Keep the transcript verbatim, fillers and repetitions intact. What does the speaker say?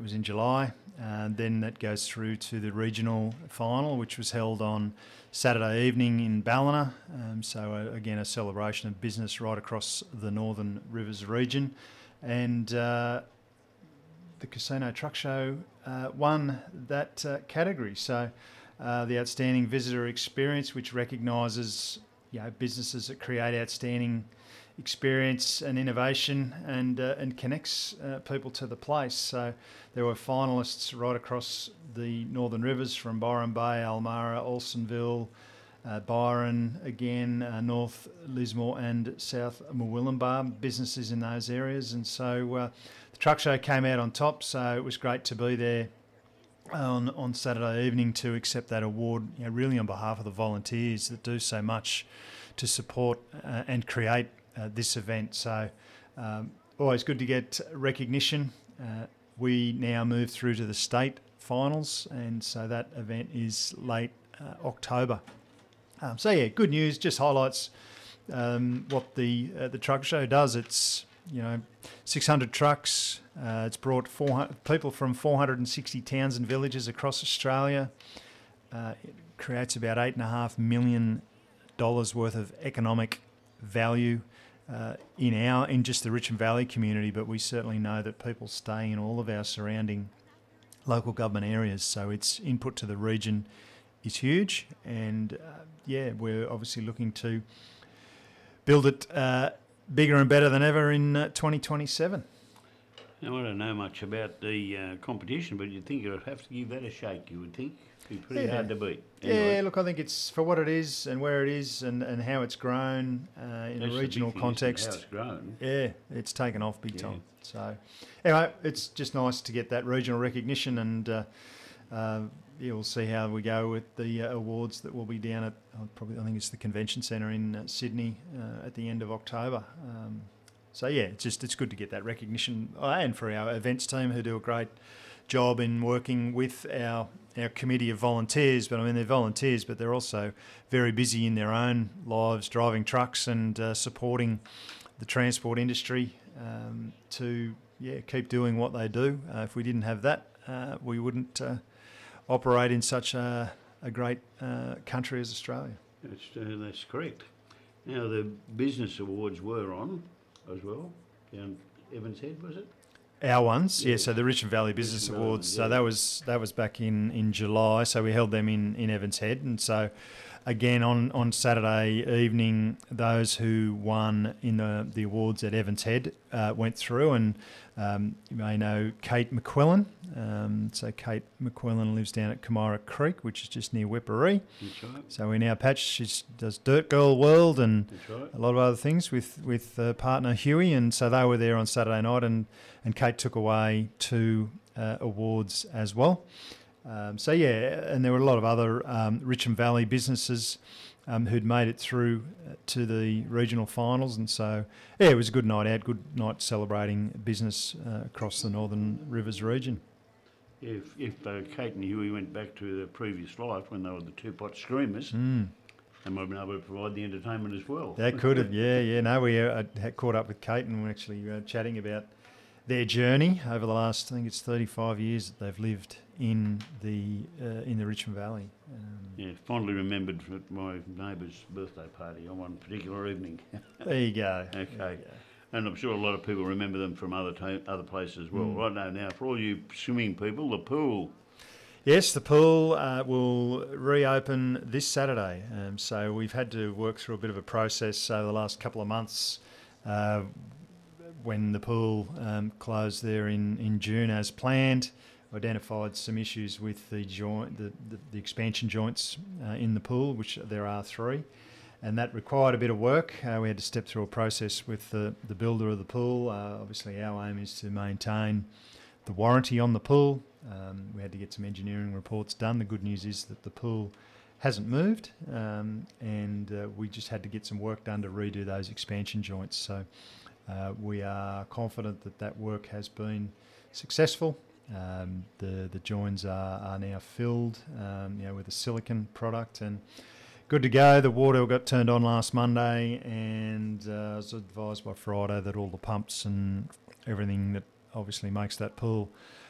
it was in July. And then that goes through to the regional final, which was held on Saturday evening in Ballina. Um, so uh, again, a celebration of business right across the Northern Rivers region. And uh, the Casino Truck Show uh, won that uh, category. So uh, the Outstanding Visitor Experience, which recognises, you know, businesses that create outstanding experience and innovation and uh, and connects uh, people to the place. So there were finalists right across the Northern Rivers from Byron Bay, Almara, Olsenville, uh, Byron again, uh, North Lismore and South Murwillumbah, businesses in those areas. And so uh, the truck show came out on top, so it was great to be there on, on Saturday evening to accept that award, you know, really on behalf of the volunteers that do so much to support uh, and create Uh, this event. So um, always good to get recognition. Uh, we now move through to the state finals, and so that event is late uh, October. Um, so yeah, good news. Just highlights um, what the uh, the truck show does. It's, you know, six hundred trucks. Uh, it's brought four hundred people from four hundred sixty towns and villages across Australia. Uh, it creates about eight and a half million dollars worth of economic value uh, in our in just the Richmond Valley community, but we certainly know that people stay in all of our surrounding local government areas. So its input to the region is huge, and uh, yeah, we're obviously looking to build it uh, bigger and better than ever in uh, twenty twenty-seven. Now, I don't know much about the uh, competition, but you'd think you'd have to give that a shake, you would think. It'd be pretty yeah. hard to beat. Anyway. Yeah, look, I think it's for what it is and where it is and, and how it's grown uh, in That's a regional thing, context. how it's grown. Yeah, it's taken off big Yeah. time. So anyway, it's just nice to get that regional recognition, and uh, uh, yeah, we'll see how we go with the uh, awards that will be down at uh, probably I think it's the Convention Centre in uh, Sydney uh, at the end of October. Um, so yeah, it's just it's good to get that recognition, uh, and for our events team who do a great job in working with our our committee of volunteers. But I mean, they're volunteers, but they're also very busy in their own lives, driving trucks and uh, supporting the transport industry um, to yeah keep doing what they do. Uh, if we didn't have that, uh, we wouldn't uh, operate in such a, a great uh, country as Australia. That's, uh, that's correct. Now, the business awards were on as well, down Evans Head, was it? Our ones, yeah. Yeah. So the Richmond Valley Business Richmond Awards. Valley, So yeah. that was that was back in, in July. So we held them in, in Evans Head, and so again on, on Saturday evening, those who won in the the awards at Evans Head uh, went through, and um, you may know Kate McQuillan. Um, so Kate McQuillan lives down at Camira Creek, which is just near Whipparee. That's right. So in our patch, she does Dirt Girl World and That's right. a lot of other things with with uh, partner Huey, and so they were there on Saturday night, and, and Kate took away two uh, awards as well. Um, so yeah, and there were a lot of other um, Richmond Valley businesses um, who'd made it through uh, to the regional finals, and so yeah, it was a good night out, good night celebrating business uh, across the Northern Rivers region. If, if uh, Kate and Huey went back to their previous life when they were the two-pot screamers, Mm. they might have been able to provide the entertainment as well. They could have, yeah, yeah. No, we uh, had caught up with Kate and we're actually uh, chatting about their journey over the last, I think it's thirty-five years that they've lived in the uh, in the Richmond Valley. Um, Yeah, fondly remembered at my neighbour's birthday party on one particular evening. there you go. Okay. There you go. And I'm sure a lot of people remember them from other ta- other places as well. Mm. Right now, now, for all you swimming people, the pool. Yes, the pool uh, will reopen this Saturday. Um, so we've had to work through a bit of a process over the last couple of months. Uh, when the pool um, closed there in, in June as planned, identified some issues with the joint, the, the, the expansion joints uh, in the pool, which there are three, and that required a bit of work. Uh, we had to step through a process with the, the builder of the pool. Uh, obviously, our aim is to maintain the warranty on the pool. Um, we had to get some engineering reports done. The good news is that the pool hasn't moved, um, and uh, we just had to get some work done to redo those expansion joints. So uh, we are confident that that work has been successful. Um, the the joins are, are now filled, um, you know, with a silicon product and good to go. The water got turned on last Monday, and uh, I was advised by Friday that all the pumps and everything that obviously makes that pool